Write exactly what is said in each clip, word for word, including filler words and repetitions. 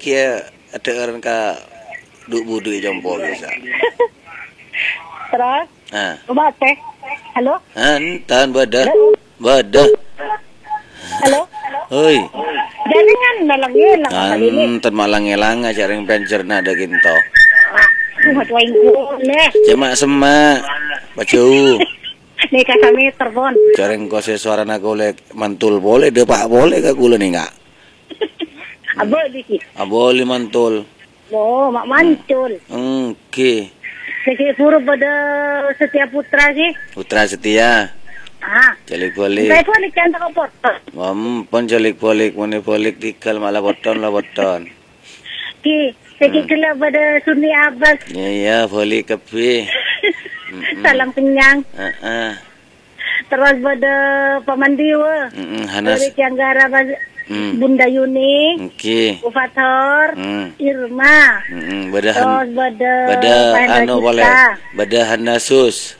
kia ada orang ka duk budu jompo bisa. Terus? Ha. Ubat teh. Halo? Han tahan bada. Bada. Halo? Oi. Jangan nalang lang kali ini. Anton malang-elang aja ring pencer na ada ginto. Kumat wain ko leh. Cuma semak. Baju. Nih kami terbon. Jareng ko se suara na golek mantul boleh de pak boleh ka gula ni enggak? Abo dikit. Ah boleh mantul. Oh, mak mantul. Oke. Sekali suruh pada setiap putra sih. Putra setia. Ah. Jalik bolik. Saya pun dicantik apa? Mampun jalik bolik, mana bolik tikal malah boton lah boton. Ki, sekali kela pada Sunni Abbas. Ya ya, bolik kepi. Salam kenyang. Ah ah. Terus pada Pamandiwa. Mm Hanas. Dari Tianggara Mm. Bunda Yuni. Okey. Ufator. Mm. Irma. Mm bada Terus pada bada anu boleh. Bada Hanasus.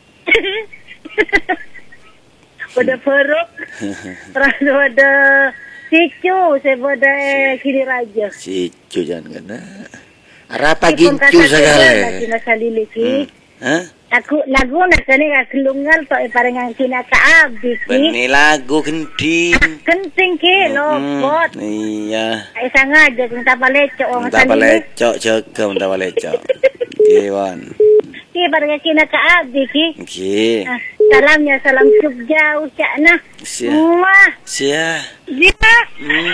Pada Feruk. Terus pada Cicu. Saya pada Kiri Raja. Cicu jangan kena. Arapa gincu segala. Lagi nak liliki. Hah? Aku lagu nak kena kelungal to parengan kina ka abdi. Beni lagu kenting. Kenting ke lopot. Iya. Ai sangaja kung tapalecok ang Tak palecok cekam tak palecok. Dewan. Ki parengan kina ka abdi ki. Okey. Salamnya salam Jogja ucapna. Sia. Muah. Sia. Zina. Hmm.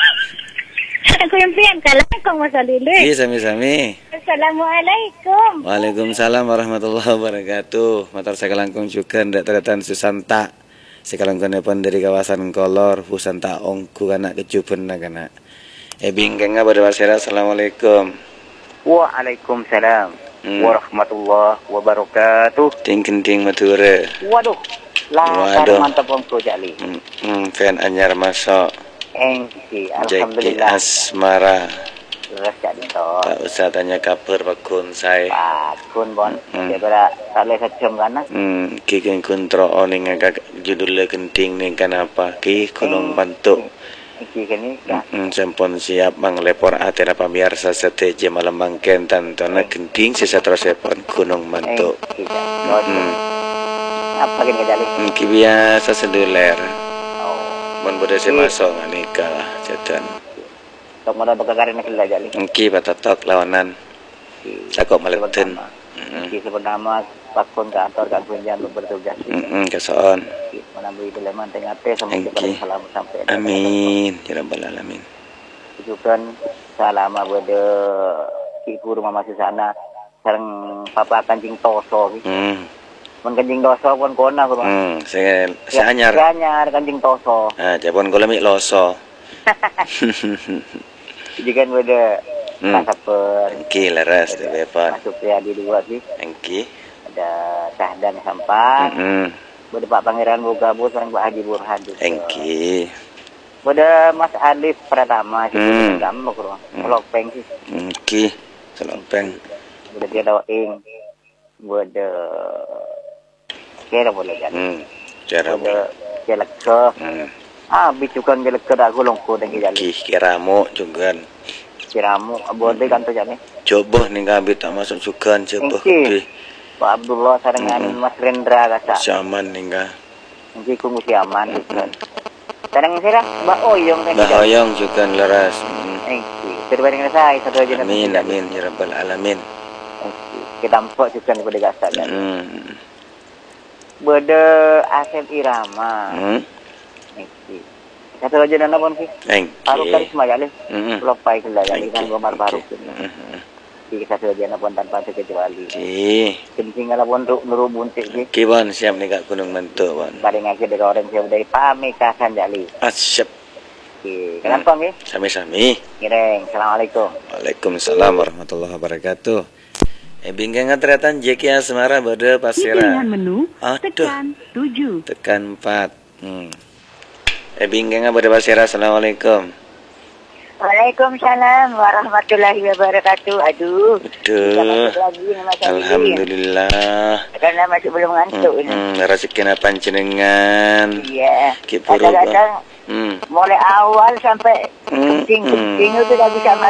Aku yang pian kalangkong masalili. Iya sami-sami. Assalamualaikum. Waalaikumsalam warahmatullahi wabarakatuh. Matar saya kalangkong juga ndak teratan Susanta. Saya kalangkong nepon dari kawasan Kolor, Pusanta Ongku kana kecupen kana. Eh bingkengna pada wasira. Assalamualaikum. Waalaikumsalam Hmm. warahmatullahi wabarakatuh. Ting-ting Madura. Waduh, lah Waduh. mantap Ongku Jali. Hmm, hmm, fan anyar masuk. Engki, Jeki alhamdulillah. Asmara. Terus jadi toh. Tak usah tanya kabar bakun saya. Pakun bon. Hmm. Dia pada kali secem kana. Hmm, kikin kontro oning agak judulnya genting ning kenapa? Ki gunung pantuk. Engki kini ka. Hmm, sempon siap manglepor atena pamirsa seteje malam mangken tantona genting sisa terus sepon gunung pantuk. Engki. Hmm, Apa kini Jali? hmm, ki biasa seduler. Oh. Mun bodo se masuk nganika lah jadan. Tok moda bekagarin nak lah Jali. Engki batatok lawanan. Takok maleten. Engki sebenarnya pakun kantor kan punjan bertugas. Hmm, kesoon. Menambah itu leman tengah teh sama kita salam sampai. Amin, ya rabbal alamin. Itu kan salam pada ibu rumah masih sana. Sareng papa kancing toso. Hmm. Mun kancing toso pun kona ko. Hmm, saya saya anyar. Saya anyar kancing toso. Ah, japon kula mik loso. Jadi kan pada Hmm. rasa per Engki leres de bepon. masuk ya di dua sih. Engki. Ada Sahdan Sampang. Heeh. Pada Pak Pangeran Bogabus dan Pak Haji Burhan juga. Engki. Pada Mas Alif Pratama sih. Hmm. Gampang kok. Lopeng sih. Engki. Selompeng. Pada dia doing. Pada kira boleh kan. Hmm. Cara Pada jelek ke. Hmm. Ah, bicukan jelek ke aku longko dan jalan. Ki kiramu juga. Kiramu boleh kan tu jadi. Coba ning kabit tak masuk sukan coba. Engki. Ki. Pak Abdullah sarengan Mas Rendra kata. Saman ning ka. Engki ku mesti aman kan. Sareng sira Mbak Oyong kan. Bahoyong juga leres. Hmm. Engki. Terbanding saya satu aja. Amin amin ya rabbal alamin. Engki. Kita nampak juga pada gasa kan. Hmm. Beda Asep Irama. Hmm. Engki. Satu aja nana pun sih. Engki. Baru karisma jale. Hmm. Lopai kela jale kan Gomar baru. Hmm. Kita satu aja pun tanpa terkecuali. Ki. Kencing ala pun nuru buntik sih. Ki bon siap nih kak gunung mentuk bon. Paling akhir dari orang siapa dari Pamekasan jali. Asyap. Oke. Kenapa nggih? Sami-sami. Kireng. Assalamualaikum. Waalaikumsalam warahmatullahi wabarakatuh. Eh bingkang ngatretan Jeki Asmara pada Pasira. Pilihan menu, Aduh. tekan tujuh. Tekan empat. Hmm. Eh bingkang pada Pasira. Assalamualaikum. Waalaikumsalam warahmatullahi wabarakatuh. Aduh. Aduh. Lagi nama saya. Alhamdulillah. Karena masih belum ngantuk ini. Hmm, rezeki apa jenengan? Iya. Ki purba. Kadang-kadang Hmm. mulai awal sampai Hmm. kencing-kencing itu dah bisa